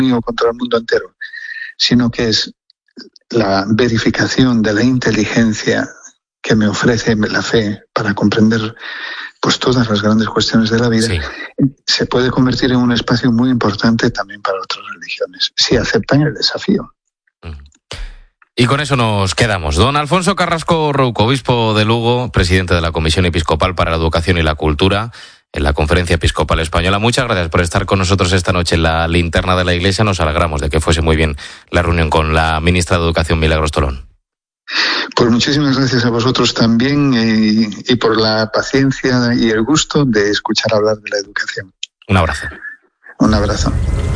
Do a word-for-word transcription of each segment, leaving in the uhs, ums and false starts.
o contra el mundo entero, sino que es la verificación de la inteligencia que me ofrece la fe para comprender pues todas las grandes cuestiones de la vida, sí. Se puede convertir en un espacio muy importante también para otras religiones, si aceptan el desafío. Y con eso nos quedamos. Don Alfonso Carrasco Rouco, obispo de Lugo, presidente de la Comisión Episcopal para la Educación y la Cultura en la Conferencia Episcopal Española. Muchas gracias por estar con nosotros esta noche en la linterna de la Iglesia. Nos alegramos de que fuese muy bien la reunión con la ministra de Educación, Milagros Tolón. Pues muchísimas gracias a vosotros también y, y por la paciencia y el gusto de escuchar hablar de la educación. Un abrazo. Un abrazo.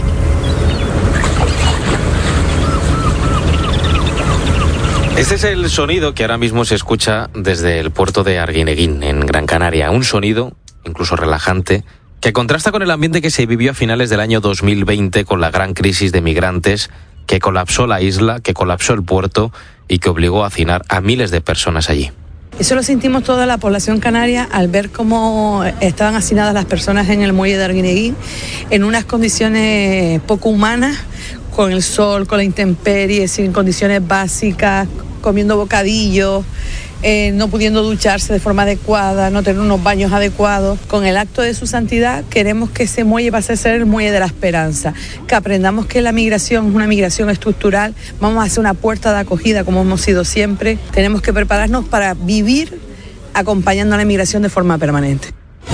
Este es el sonido que ahora mismo se escucha desde el puerto de Arguineguín, en Gran Canaria. Un sonido, incluso relajante, que contrasta con el ambiente que se vivió a finales del año dos mil veinte con la gran crisis de migrantes que colapsó la isla, que colapsó el puerto y que obligó a hacinar a miles de personas allí. Eso lo sentimos toda la población canaria al ver cómo estaban hacinadas las personas en el muelle de Arguineguín en unas condiciones poco humanas, con el sol, con la intemperie, sin condiciones básicas, comiendo bocadillos, eh, no pudiendo ducharse de forma adecuada, no tener unos baños adecuados. Con el acto de su santidad queremos que ese muelle pase a ser el muelle de la esperanza, que aprendamos que la migración es una migración estructural, vamos a hacer una puerta de acogida como hemos sido siempre, tenemos que prepararnos para vivir acompañando a la migración de forma permanente.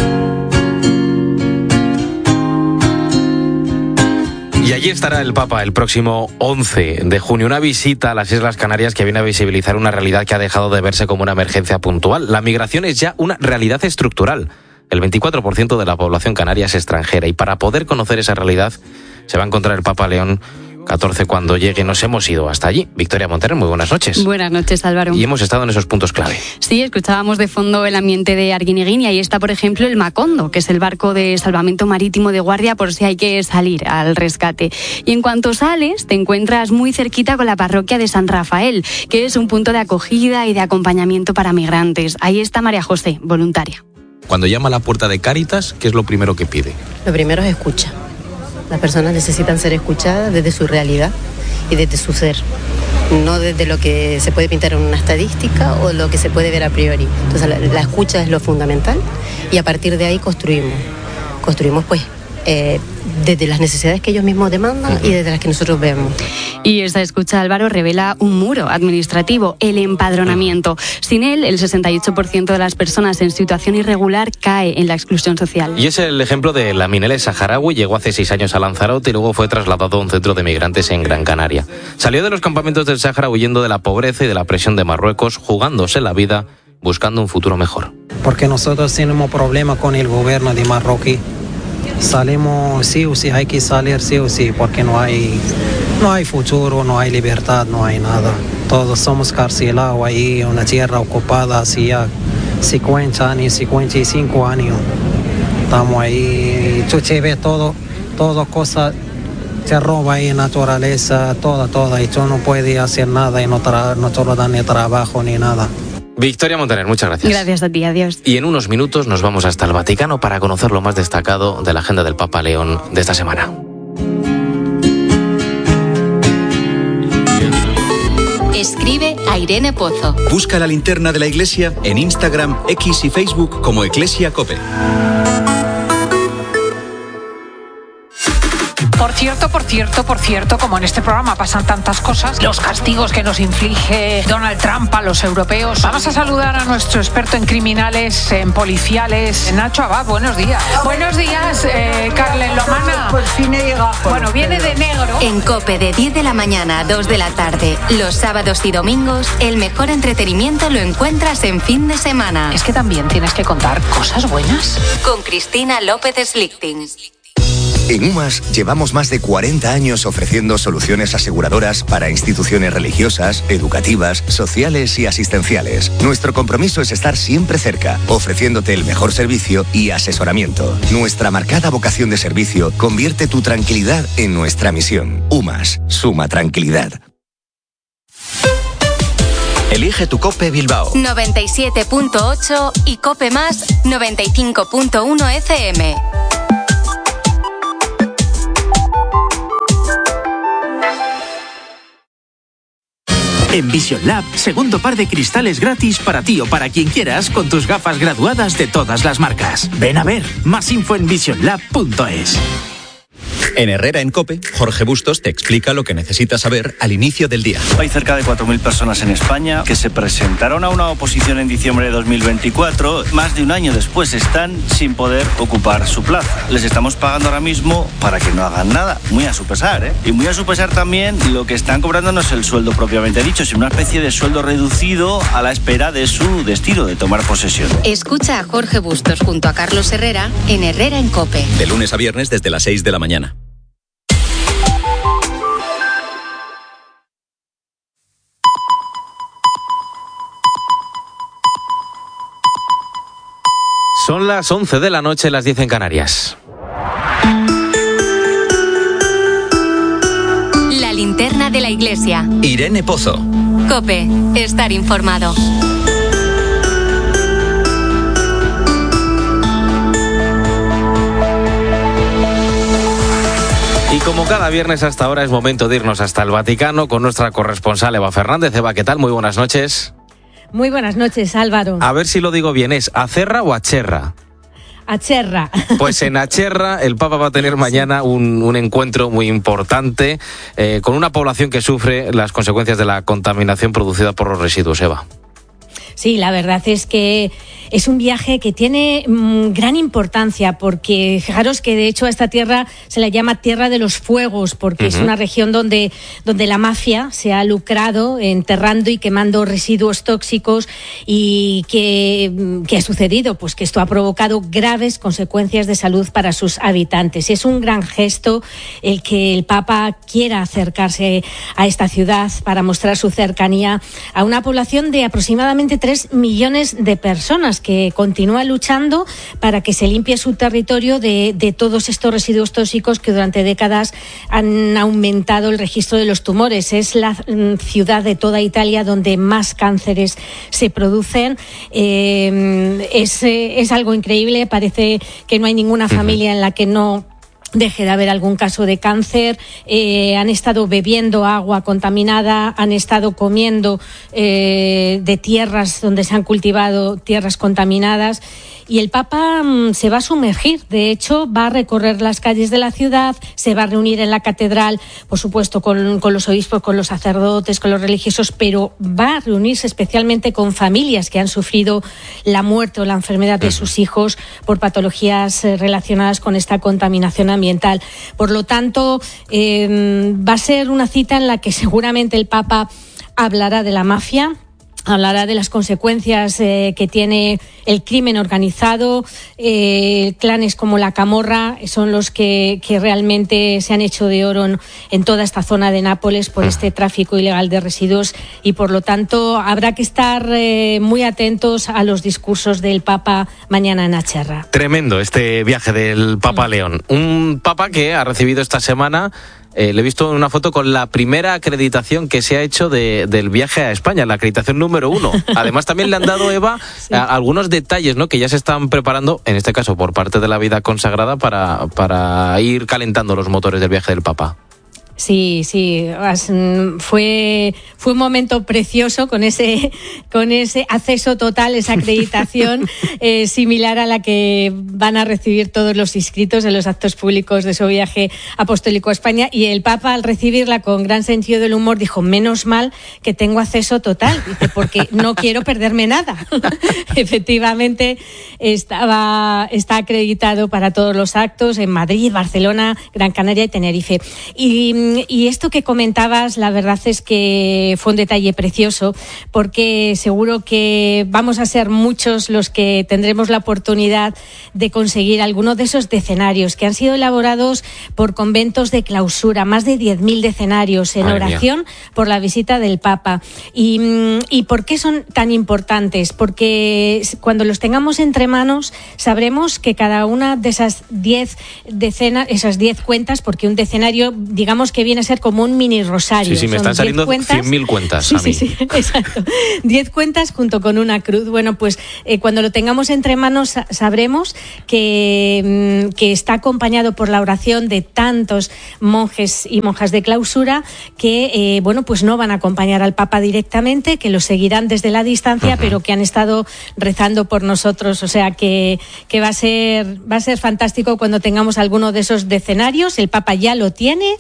Y allí estará el Papa el próximo once de junio, una visita a las Islas Canarias que viene a visibilizar una realidad que ha dejado de verse como una emergencia puntual. La migración es ya una realidad estructural. El veinticuatro por ciento de la población canaria es extranjera y para poder conocer esa realidad se va a encontrar el Papa León catorce cuando llegue. Nos hemos ido hasta allí. Victoria Montaner, muy buenas noches. Buenas noches, Álvaro. Y hemos estado en esos puntos clave. Sí, escuchábamos de fondo el ambiente de Arguineguín y ahí está, por ejemplo, el Macondo, que es el barco de salvamento marítimo de guardia por si hay que salir al rescate. Y en cuanto sales, te encuentras muy cerquita con la parroquia de San Rafael, que es un punto de acogida y de acompañamiento para migrantes. Ahí está María José, voluntaria. Cuando llama a la puerta de Cáritas, ¿qué es lo primero que pide? Lo primero es escucha. Las personas necesitan ser escuchadas desde su realidad y desde su ser, no desde lo que se puede pintar en una estadística o lo que se puede ver a priori. Entonces la, la escucha es lo fundamental y a partir de ahí construimos. Construimos pues eh, desde las necesidades que ellos mismos demandan y desde las que nosotros vemos. Y esta escucha, Álvaro, revela un muro administrativo, el empadronamiento. Sin él, el sesenta y ocho por ciento de las personas en situación irregular cae en la exclusión social. Y es el ejemplo de Lamine El saharaui. Llegó hace seis años a Lanzarote y luego fue trasladado a un centro de migrantes en Gran Canaria. Salió de los campamentos del Sáhara huyendo de la pobreza y de la presión de Marruecos, jugándose la vida, buscando un futuro mejor. Porque nosotros tenemos problemas con el gobierno de Marruecos. Salimos sí o sí, hay que salir sí o sí, porque no hay, no hay futuro, no hay libertad, no hay nada. Todos somos carcelados ahí en una tierra ocupada hace ya cincuenta años, cincuenta y cinco años. Estamos ahí, tú te ves todo, todo cosas, te roba ahí naturaleza, toda, toda, y tú no puedes hacer nada y no, tra- no te lo dan ni trabajo ni nada. Victoria Montaner, muchas gracias. Gracias a ti, adiós. Y en unos minutos nos vamos hasta el Vaticano para conocer lo más destacado de la agenda del Papa León de esta semana. Escribe a Irene Pozo. Busca la linterna de la Iglesia en Instagram, X y Facebook como Eclesia Cope. Por cierto, por cierto, por cierto, como en este programa pasan tantas cosas, los castigos que nos inflige Donald Trump a los europeos. Vamos a saludar a nuestro experto en criminales, en policiales, Nacho Abad. Buenos días. Buenos días, eh, Carlen Lomana. Por fin he llegado. Bueno, viene de negro. En COPE de diez de la mañana a dos de la tarde, los sábados y domingos, el mejor entretenimiento lo encuentras en fin de semana. Es que también tienes que contar cosas buenas. Con Cristina López Slichting. En UMAS llevamos más de cuarenta años ofreciendo soluciones aseguradoras para instituciones religiosas, educativas, sociales y asistenciales. Nuestro compromiso es estar siempre cerca, ofreciéndote el mejor servicio y asesoramiento. Nuestra marcada vocación de servicio convierte tu tranquilidad en nuestra misión. UMAS, suma tranquilidad. Elige tu COPE Bilbao. noventa y siete punto ocho y COPE Más noventa y cinco punto uno F M. En Vision Lab, segundo par de cristales gratis para ti o para quien quieras con tus gafas graduadas de todas las marcas. Ven a ver, más info en vision lab punto es. En Herrera en COPE, Jorge Bustos te explica lo que necesitas saber al inicio del día. Hay cerca de cuatro mil personas en España que se presentaron a una oposición en diciembre de dos mil veinticuatro. Más de un año después están sin poder ocupar su plaza. Les estamos pagando ahora mismo para que no hagan nada, muy a su pesar, ¿eh? Y muy a su pesar también lo que están cobrando no es el sueldo propiamente dicho, sino una especie de sueldo reducido a la espera de su destino, de tomar posesión. Escucha a Jorge Bustos junto a Carlos Herrera en Herrera en COPE. De lunes a viernes desde las seis de la mañana. Son las once de la noche, las diez en Canarias. La linterna de la iglesia. Irene Pozo. COPE, estar informado. Y como cada viernes hasta ahora es momento de irnos hasta el Vaticano con nuestra corresponsal Eva Fernández. Eva, ¿qué tal? Muy buenas noches. Muy buenas noches, Álvaro. A ver si lo digo bien, ¿es Acerra o Acherra? Acherra. Pues en Acherra el Papa va a tener mañana un, un encuentro muy importante eh, con una población que sufre las consecuencias de la contaminación producida por los residuos, Eva. Sí, la verdad es que es un viaje que tiene mmm, gran importancia porque fijaros que de hecho a esta tierra se la llama Tierra de los Fuegos porque uh-huh. es una región donde, donde la mafia se ha lucrado enterrando y quemando residuos tóxicos y que, que ha sucedido, pues que esto ha provocado graves consecuencias de salud para sus habitantes. Es un gran gesto el que el Papa quiera acercarse a esta ciudad para mostrar su cercanía a una población de aproximadamente tres millones de personas que continúa luchando para que se limpie su territorio de, de todos estos residuos tóxicos que durante décadas han aumentado el registro de los tumores. Es la mm, ciudad de toda Italia donde más cánceres se producen. Eh, es, es algo increíble, parece que no hay ninguna familia en la que no deje de haber algún caso de cáncer. Eh, han estado bebiendo agua contaminada, han estado comiendo eh, de tierras donde se han cultivado tierras contaminadas y el Papa mmm, se va a sumergir. De hecho, va a recorrer las calles de la ciudad, se va a reunir en la catedral, por supuesto con, con los obispos, con los sacerdotes, con los religiosos, pero va a reunirse especialmente con familias que han sufrido la muerte o la enfermedad de sus hijos por patologías eh, relacionadas con esta contaminación ambiental. Por lo tanto, eh, va a ser una cita en la que seguramente el Papa hablará de la mafia, hablará de las consecuencias eh, que tiene el crimen organizado. Eh, clanes como la Camorra son los que, que realmente se han hecho de oro en, en toda esta zona de Nápoles por este tráfico ilegal de residuos y por lo tanto habrá que estar eh, muy atentos a los discursos del Papa mañana en Acherra. Tremendo este viaje del Papa León. Un Papa que ha recibido esta semana Eh, le he visto en una foto con la primera acreditación que se ha hecho de, del viaje a España, la acreditación número uno. Además también le han dado, Eva, sí. a, algunos detalles, ¿no?, que ya se están preparando, en este caso por parte de la vida consagrada, para, para ir calentando los motores del viaje del Papa. Sí, sí, fue, fue un momento precioso con ese, con ese acceso total, esa acreditación eh, similar a la que van a recibir todos los inscritos en los actos públicos de su viaje apostólico a España. Y el Papa, al recibirla con gran sentido del humor, dijo: menos mal que tengo acceso total, dice, porque no quiero perderme nada. Efectivamente, estaba, está acreditado para todos los actos en Madrid, Barcelona, Gran Canaria y Tenerife. Y Y esto que comentabas, la verdad es que fue un detalle precioso, porque seguro que vamos a ser muchos los que tendremos la oportunidad de conseguir alguno de esos decenarios que han sido elaborados por conventos de clausura, más de diez mil decenarios en Madre oración mía. Por la visita del Papa. Y, ¿Y por qué son tan importantes? Porque cuando los tengamos entre manos sabremos que cada una de esas diez decenas, esas diez cuentas, porque un decenario, digamos que que viene a ser como un mini rosario. Sí, sí, me están saliendo cien mil cuentas sí, a mí. Sí, sí, exacto. diez cuentas junto con una cruz. Bueno, pues eh, cuando lo tengamos entre manos sabremos que, que está acompañado por la oración de tantos monjes y monjas de clausura que, eh, bueno, pues no van a acompañar al Papa directamente, que lo seguirán desde la distancia, uh-huh. pero que han estado rezando por nosotros. O sea, que, que va a ser, va a ser fantástico cuando tengamos alguno de esos decenarios. El Papa ya lo tiene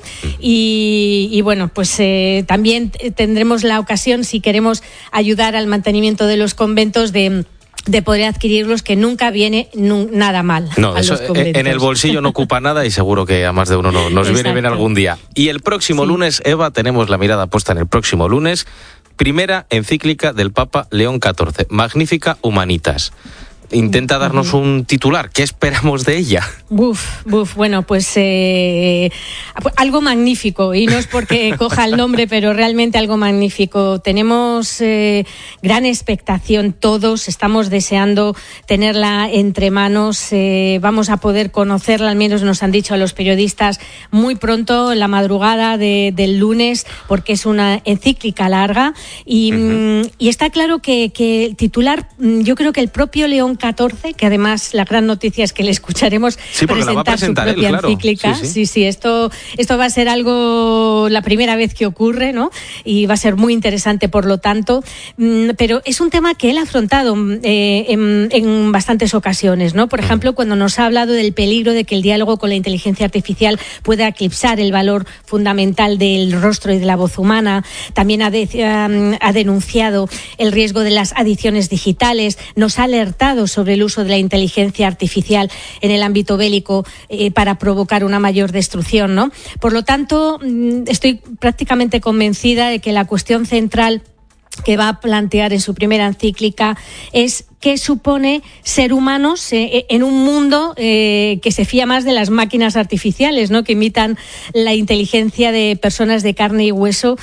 y, y bueno, pues eh, también tendremos la ocasión, si queremos ayudar al mantenimiento de los conventos, de de poder adquirirlos, que nunca viene nu- nada mal. No, a eso los conventos. En el bolsillo no ocupa nada y seguro que a más de uno no, nos Exacto. viene bien algún día. Y el próximo sí. lunes, Eva, tenemos la mirada puesta en el próximo lunes. Primera encíclica del Papa León catorce, Magnificat Humanitas. Intenta darnos un titular. ¿Qué esperamos de ella? Buf, buf. Bueno, pues eh, algo magnífico. Y no es porque coja el nombre, pero realmente algo magnífico. Tenemos eh, gran expectación todos. Estamos deseando tenerla entre manos. Eh, vamos a poder conocerla, al menos nos han dicho a los periodistas, muy pronto, la madrugada de, del lunes, porque es una encíclica larga. Y, uh-huh. y está claro que, que el titular, yo creo que el propio León catorce, que además la gran noticia es que le escucharemos sí, presentar, presentar su propia él, claro. encíclica. Sí, sí, sí, sí esto, esto va a ser algo, la primera vez que ocurre, ¿no? Y va a ser muy interesante, por lo tanto. Pero es un tema que él ha afrontado eh, en, en bastantes ocasiones, ¿no? Por ejemplo, cuando nos ha hablado del peligro de que el diálogo con la inteligencia artificial pueda eclipsar el valor fundamental del rostro y de la voz humana. También ha, de, um, ha denunciado el riesgo de las adicciones digitales. Nos ha alertado sobre el uso de la inteligencia artificial en el ámbito bélico eh, para provocar una mayor destrucción, ¿no? Por lo tanto, estoy prácticamente convencida de que la cuestión central que va a plantear en su primera encíclica es qué supone ser humanos eh, en un mundo eh, que se fía más de las máquinas artificiales, ¿no? Que imitan la inteligencia de personas de carne y hueso,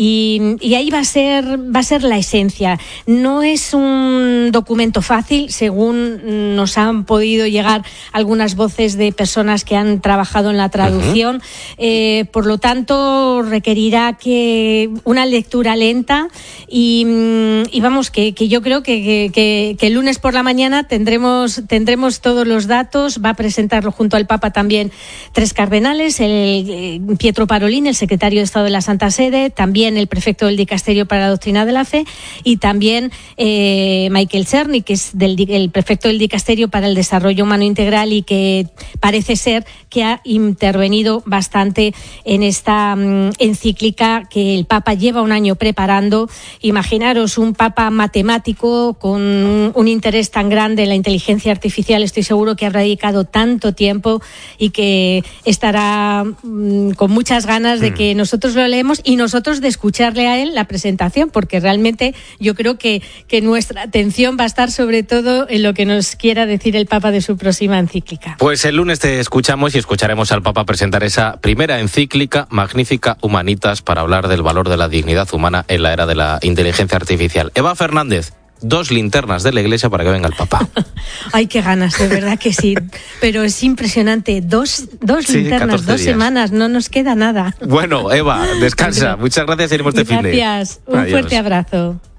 y, y ahí va a ser va a ser la esencia. No es un documento fácil, según nos han podido llegar algunas voces de personas que han trabajado en la traducción. Uh-huh. Eh, por lo tanto, requerirá que una lectura lenta y, y vamos, que, que yo creo que, que, que el lunes por la mañana tendremos tendremos todos los datos. Va a presentarlo junto al Papa también tres cardenales, el eh, Pietro Parolin, el secretario de Estado de la Santa Sede, también el prefecto del Dicasterio para la Doctrina de la Fe, y también eh, Michael Czerny, que es del, el prefecto del Dicasterio para el Desarrollo Humano Integral, y que parece ser que ha intervenido bastante en esta um, encíclica que el Papa lleva un año preparando. Imaginaros un Papa matemático con un interés tan grande en la inteligencia artificial. Estoy seguro que habrá dedicado tanto tiempo y que estará mmm, con muchas ganas de que nosotros lo leemos y nosotros de escucharle a él la presentación, porque realmente yo creo que, que nuestra atención va a estar sobre todo en lo que nos quiera decir el Papa de su próxima encíclica. Pues el lunes te escuchamos y escucharemos al Papa presentar esa primera encíclica, Magnificat Humanitas, para hablar del valor de la dignidad humana en la era de la inteligencia artificial. Eva Fernández, dos linternas de la iglesia para que venga el Papa. Ay, qué ganas, de verdad que sí. Pero es impresionante. Dos, dos sí, linternas, dos días. Semanas, no nos queda nada. Bueno, Eva, descansa. Muchas gracias y iremos de fin de. Gracias. Un Adiós. Fuerte abrazo.